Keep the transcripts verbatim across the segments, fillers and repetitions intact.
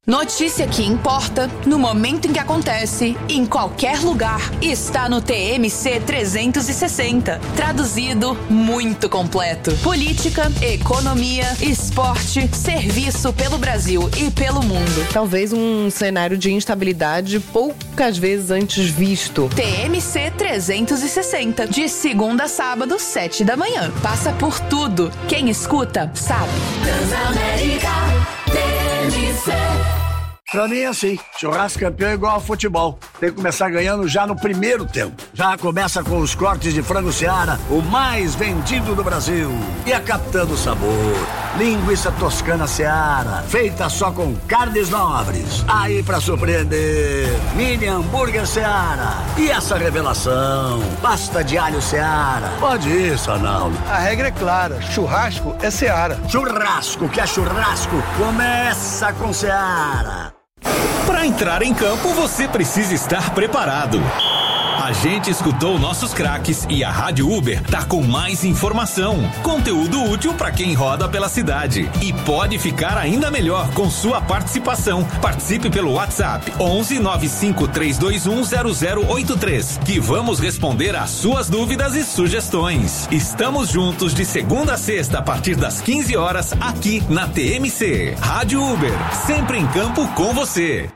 Notícia que importa, no momento em que acontece, em qualquer lugar, está no T M C trezentos e sessenta. Traduzido, muito completo. Política, economia, esporte, serviço pelo Brasil e pelo mundo. Talvez um cenário de instabilidade poucas vezes antes visto. T M C trezentos e sessenta, de segunda a sábado, sete da manhã. Passa por tudo. Quem escuta, sabe. Transamérica, T M C. Pra mim é assim, churrasco campeão é igual ao futebol. Tem que começar ganhando já no primeiro tempo. Já começa com os cortes de frango Seara, o mais vendido do Brasil. E a capitã do sabor, linguiça toscana Seara, feita só com carnes nobres. Aí pra surpreender, mini hambúrguer Seara. E essa revelação, pasta de alho Seara. Pode ir, Sanaldo. A regra é clara, churrasco é Seara. Churrasco que é churrasco, começa com Seara. Para entrar em campo, você precisa estar preparado. A gente escutou nossos craques e a Rádio Uber tá com mais informação, conteúdo útil para quem roda pela cidade. E pode ficar ainda melhor com sua participação. Participe pelo WhatsApp onze nove cinco três dois um zero zero oito três, que vamos responder às suas dúvidas e sugestões. Estamos juntos de segunda a sexta a partir das quinze horas aqui na T M C. Rádio Uber, sempre em campo com você.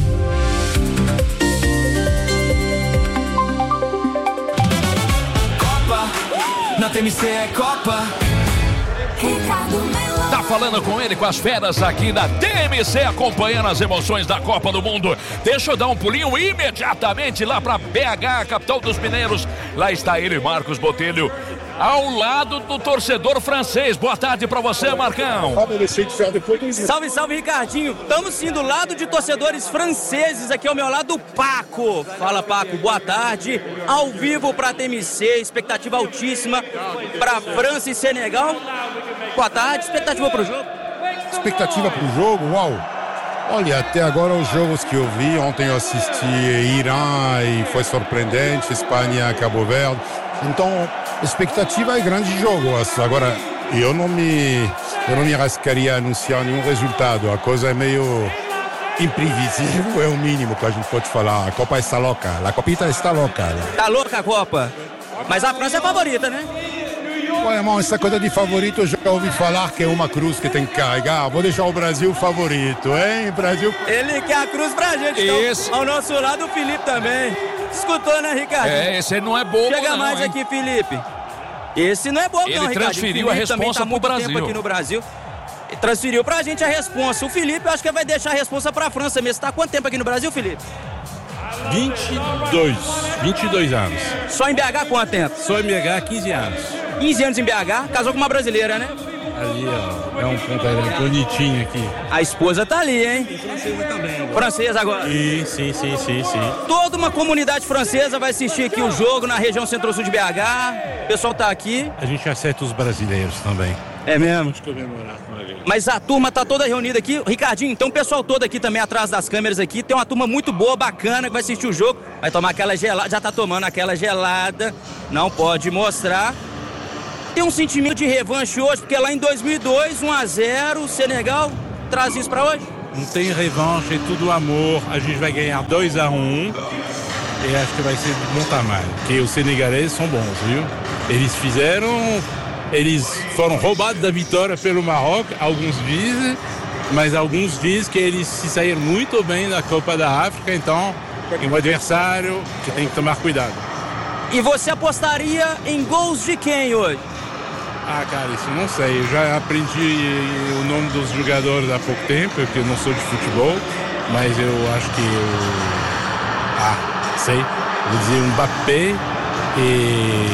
Na T M C é Copa. Tá falando com ele, com as feras aqui da T M C, acompanhando as emoções da Copa do Mundo. Deixa eu dar um pulinho imediatamente lá pra B H, capital dos mineiros. Lá está ele, Marcos Botelho, ao lado do torcedor francês. Boa tarde pra você, Marcão. Salve, salve, Ricardinho. Estamos sim do lado de torcedores franceses. Aqui ao meu lado, Paco. Fala, Paco, boa tarde. Ao vivo pra T M C, expectativa altíssima pra França e Senegal. Boa tarde, expectativa pro jogo? Expectativa pro jogo? Uau! Olha, até agora os jogos que eu vi, ontem eu assisti Irã e foi surpreendente, Espanha, Cabo Verde. Então, expectativa é grande jogo. Agora, eu não me, eu não me arriscaria a anunciar nenhum resultado. A coisa é meio imprevisível, é o mínimo que a gente pode falar. A Copa está louca, a Copita está louca. Tá louca a Copa, mas a França é a favorita, né? Olha, irmão, essa coisa de favorito eu já ouvi falar que é uma cruz que tem que carregar. Vou deixar o Brasil favorito, hein? Brasil. Ele quer a cruz pra gente, esse... então, ao nosso lado o Felipe também. Escutou, né, Ricardo? É, esse não é bobo. Chega não, mais hein? aqui, Felipe. Esse não é bobo, Ele não, Ricardo. transferiu a responsa tá pro Brasil. Tempo aqui no Brasil. Ele transferiu pra gente a responsa. O Felipe, eu acho que vai deixar a responsa pra França mesmo. Você tá há quanto tempo aqui no Brasil, Felipe? vinte e dois, vinte e dois anos. Só em B H quanto tempo? Só em B H, quinze anos. quinze anos em B H, casou com uma brasileira, né? Ali, ó, é um ponto ali, bonitinho aqui. A esposa tá ali, hein? E francesa também. Francesa agora? Sim, sim, sim, sim, sim. Toda uma comunidade francesa vai assistir aqui o jogo na região centro-sul de B H. O pessoal tá aqui. A gente acerta os brasileiros também. É mesmo? Vamos comemorar com a gente. Mas a turma tá toda reunida aqui. Ricardinho, então o pessoal todo aqui também atrás das câmeras aqui. Tem uma turma muito boa, bacana, que vai assistir o jogo. Vai tomar aquela gelada, já tá tomando aquela gelada. Não pode mostrar. Tem um sentimento de revanche hoje, porque lá em dois mil e dois, um a zero, o Senegal traz isso pra hoje? Não tem revanche, é tudo amor. A gente vai ganhar dois a um. E acho que vai ser de bom tamanho. Porque os senegaleses são bons, viu? Eles fizeram... Eles foram roubados da vitória pelo Marrocos, alguns dizem, mas alguns dizem que eles se saíram muito bem da Copa da África, então é um adversário que tem que tomar cuidado. E você apostaria em gols de quem hoje? Ah, cara, isso eu não sei. Eu já aprendi o nome dos jogadores há pouco tempo, porque eu não sou de futebol, mas eu acho que eu... Ah, sei. Vou dizer Mbappé e...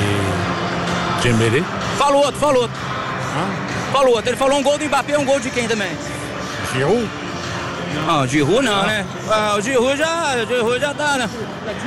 Dembélé. Falou outro, falou outro. Ah? Falou outro. Ele falou um gol do Mbappé, um gol de quem também? Giroud? Não, o Giroud não, né? Ah, o Giroud já, o Giroud já tá, né?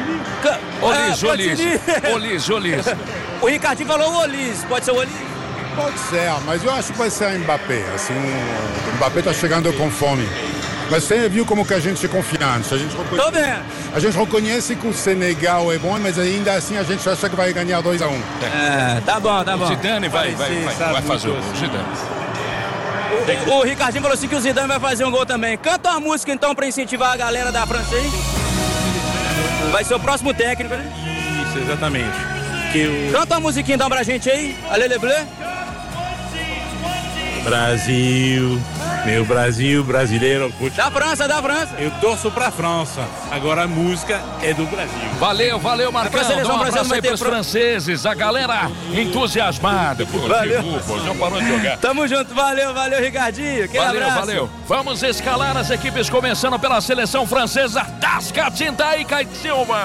Olis, Olis, Olis, Olis. O Ricardinho falou o Olis, pode ser o Olis? Pode ser, mas eu acho que vai ser o Mbappé. Assim, o Mbappé tá chegando com fome. Mas você viu como que a gente é confiante. A gente reconhece, Tô vendo. A gente reconhece que o Senegal é bom, mas ainda assim a gente acha que vai ganhar dois a um. É, tá bom, tá bom. O Zidane vai, vai, vai, vai fazer o Zidane. O Ricardinho falou assim que o Zidane vai fazer um gol também. Canta uma música então pra incentivar a galera da França aí. Vai ser o próximo técnico, né? Isso, exatamente. Que o... Canta uma musiquinha então pra gente aí. Allez les Bleus. Brasil, meu Brasil, brasileiro. Da França, da França. Eu torço pra França. Agora a música é do Brasil. Valeu, valeu, Marcão. Um abraço aí pros franceses, a galera entusiasmada. Valeu. Pô, já parou de jogar. Tamo junto, valeu, valeu, Ricardinho. Que valeu, abraço. valeu. Vamos escalar as equipes, começando pela seleção francesa. Tascatinta e Caio Silva.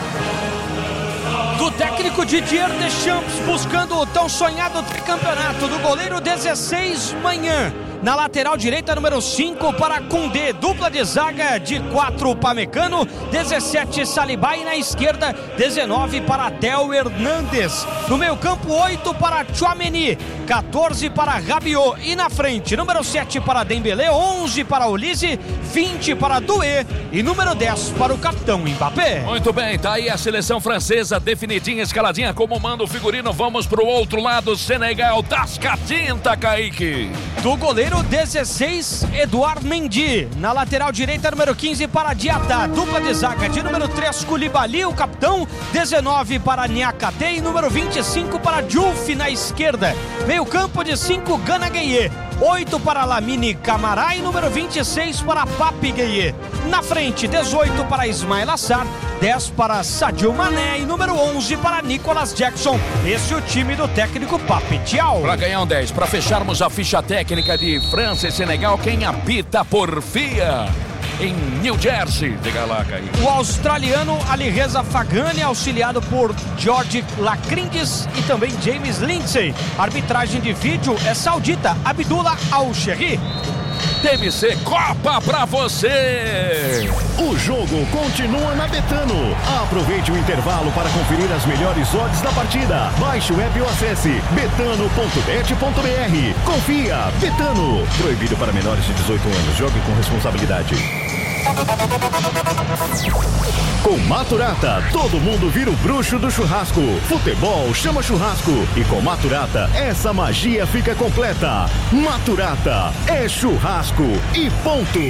Do técnico Didier Deschamps, buscando o tão sonhado tricampeonato. Do goleiro dezesseis, Manhã. Na lateral direita, número cinco para Koundé. Dupla de zaga de quatro, Pamecano. dezessete, Saliba. E na esquerda, dezenove para Theo Hernandes. No meio campo, oito para Tchouaméni. quatorze para Rabiot. E na frente, número sete para Dembélé. onze para Olise. vinte para Doué. E número dez para o capitão Mbappé. Muito bem, tá aí a seleção francesa definidinha, escaladinha como manda o figurino. Vamos pro outro lado, Senegal. Tascatinta, Kaique. Do goleiro dezesseis, Edouard Mendy. Na lateral direita, número quinze para Diatá. Dupla de zaga de número três, Koulibaly, o capitão. dezenove para Niakate e número vinte e cinco para Diouf na esquerda. Meio campo de cinco, Gana Gueye. oito para Lamine Camara e número vinte e seis para Papi Gueye. Na frente, dezoito para Ismail Assar, dez para Sadio Mané e número onze para Nicolas Jackson. Esse é o time do técnico Papi Thiaw. Para ganhar um dez, para fecharmos a ficha técnica de França e Senegal, quem apita por F I A em New Jersey. Diga lá, Kaique. O australiano Alireza Fagani, auxiliado por George Lacrindes e também James Lindsay. Arbitragem de vídeo é saudita, Abdullah Al-Sherri. T M C Copa pra você! O jogo continua na Betano. Aproveite o intervalo para conferir as melhores odds da partida. Baixe o app ou acesse betano ponto bet ponto br. Confia, Betano. Proibido para menores de dezoito anos. Jogue com responsabilidade. Com Maturata, todo mundo vira o bruxo do churrasco. Futebol chama churrasco. E com Maturata, essa magia fica completa. Maturata é churrasco e ponto.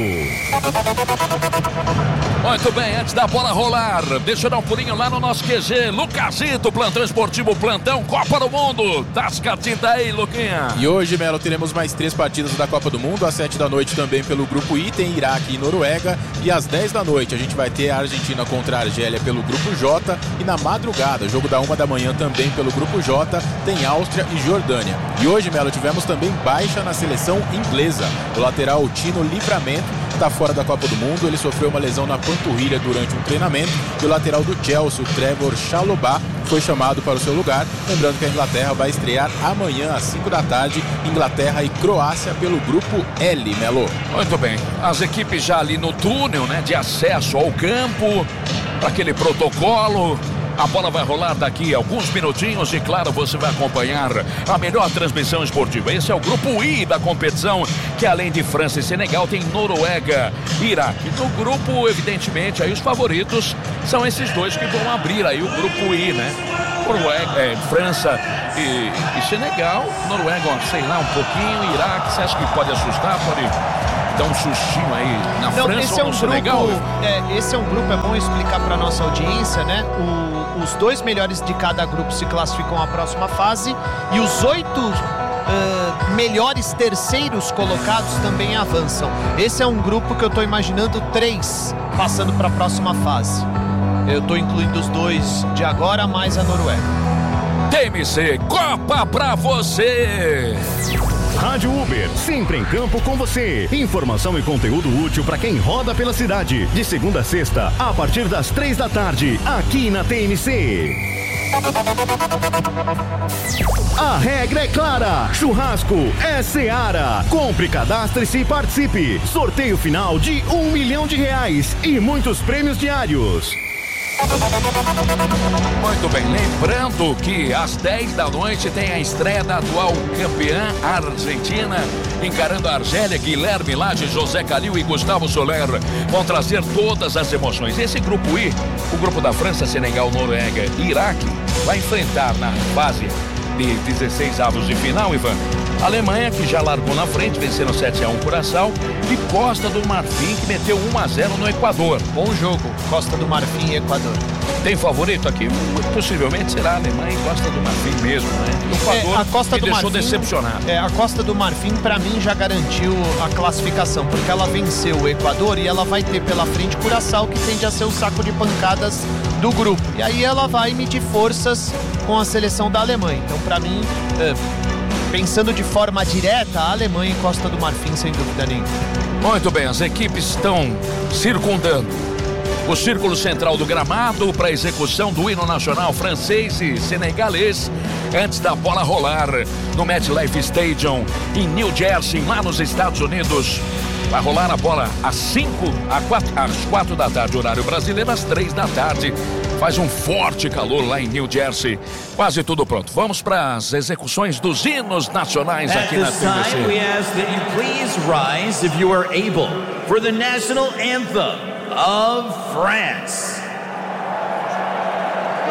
Muito bem, antes da bola rolar, deixa eu dar um pulinho lá no nosso Q G. Lucasito, plantão esportivo, plantão Copa do Mundo. Tascatinta aí, Luquinha. E hoje, Melo, teremos mais três partidas da Copa do Mundo. Às sete da noite também pelo grupo I, tem Iraque e Noruega. E às dez da noite a gente vai ter a Argentina contra a Argélia pelo grupo J. E na madrugada, jogo da uma da manhã também pelo grupo J, tem Áustria e Jordânia. E hoje, Melo, tivemos também baixa na seleção inglesa. O lateral Tino Livramento está fora da Copa do Mundo. Ele sofreu uma lesão na panturrilha durante um treinamento. E o lateral do Chelsea, o Trevor Chalobah, foi chamado para o seu lugar. Lembrando que a Inglaterra vai estrear amanhã às cinco da tarde, Inglaterra e Croácia pelo grupo L, Melo. Muito bem, as equipes já ali no túnel, né, de acesso ao campo, para aquele protocolo. A bola vai rolar daqui a alguns minutinhos e, claro, você vai acompanhar a melhor transmissão esportiva. Esse é o grupo I da competição, que além de França e Senegal, tem Noruega e Iraque. No grupo, evidentemente, aí os favoritos são esses dois que vão abrir aí o grupo I, né? Noruega, é, França e, e Senegal. Noruega, sei lá, um pouquinho. Iraque, você acha que pode assustar? Pode dar um sustinho aí na Não, França esse ou é um no Senegal? Grupo, é, esse é um grupo, é bom explicar para nossa audiência, né? O, os dois melhores de cada grupo se classificam à próxima fase e os oito uh, melhores terceiros colocados também avançam. Esse é um grupo que eu tô imaginando três passando para a próxima fase. Eu tô incluindo os dois de agora, mais a Noruega. T M C Copa pra você! Rádio Uber, sempre em campo com você. Informação e conteúdo útil para quem roda pela cidade. De segunda a sexta, a partir das três da tarde, aqui na T M C. A regra é clara. Churrasco é Seara. Compre, cadastre-se e participe. Sorteio final de um milhão de reais e muitos prêmios diários. Muito bem, lembrando que às dez da noite tem a estreia da atual campeã Argentina, encarando a Argélia. Guilherme Lage, José Calil e Gustavo Soler vão trazer todas as emoções. Esse grupo I, o grupo da França, Senegal, Noruega e Iraque, vai enfrentar na fase de dezesseis avos de final, Ivan. A Alemanha, que já largou na frente, vencendo sete a um Curaçao, e Costa do Marfim, que meteu um a zero no Equador. Bom jogo, Costa do Marfim e Equador. Tem favorito aqui? Possivelmente será a Alemanha e Costa do Marfim mesmo, né? O Equador é, a Costa me do deixou Marfim, decepcionado. É, a Costa do Marfim, pra mim, já garantiu a classificação, porque ela venceu o Equador e ela vai ter pela frente Curaçao, que tende a ser o saco de pancadas do grupo. E aí ela vai medir forças com a seleção da Alemanha. Então, pra mim, é, pensando de forma direta, a Alemanha e Costa do Marfim, sem dúvida nenhuma. Muito bem, as equipes estão circundando o círculo central do gramado para execução do hino nacional francês e senegalês antes da bola rolar no MetLife Stadium em New Jersey, lá nos Estados Unidos. Vai rolar a bola às cinco, às quatro da tarde, horário brasileiro, às três da tarde. Faz um forte calor lá em New Jersey. Quase tudo pronto. Vamos para as execuções dos hinos nacionais aqui na T V C. We ask that you please rise if you are able for the national anthem of France.